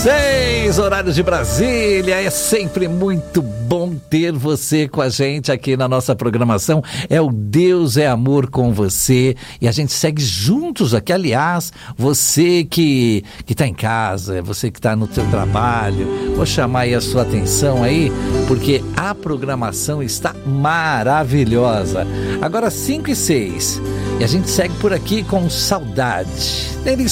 6, horário de Brasília. É sempre muito bom ter você com a gente aqui na nossa programação. É o Deus é Amor com você. E a gente segue juntos aqui. Aliás, você que está em casa, você que está no seu trabalho, vou chamar aí a sua atenção aí, porque a programação está maravilhosa. Agora 5 e 6. E a gente segue por aqui com Saudade. Ele